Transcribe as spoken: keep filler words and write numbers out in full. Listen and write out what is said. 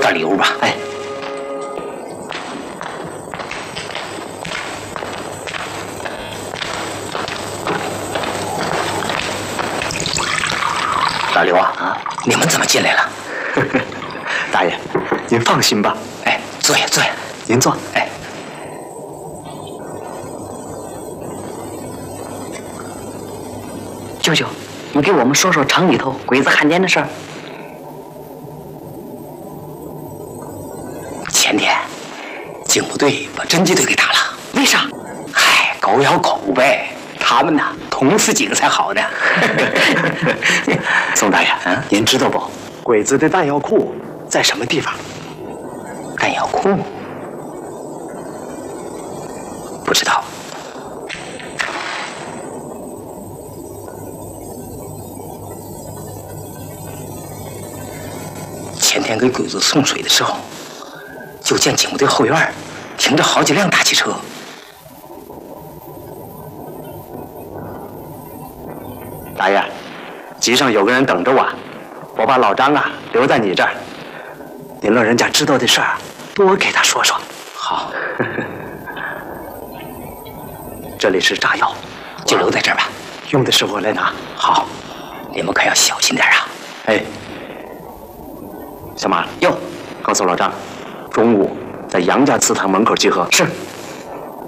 点礼物吧。 哎， 大刘啊，啊，你们怎么进来了？ 大爷，您放心吧。 哎，坐下，坐下， 您坐。 哎， 舅舅，你给我们说说城里头鬼子汉奸的事儿。 前天，警部队把侦缉队给打了。 为啥？ 嗨，狗咬狗呗。他们呐，同死警才好呢。 宋大爷，嗯，您知道不？鬼子的弹药库在什么地方？ 弹药库？不知道。前天给鬼子送水的时候，就见警部队后院停着好几辆大汽车。 大爷，集上有个人等着我，我把老张啊留在你这儿。您老人家知道的事儿，多给他说说。 好， 这里是炸药， 就留在这儿吧。 用的时候来拿。 好，你们可要小心点啊。 哎，小马，哟，告诉老张，中午在杨家祠堂门口集合。 是。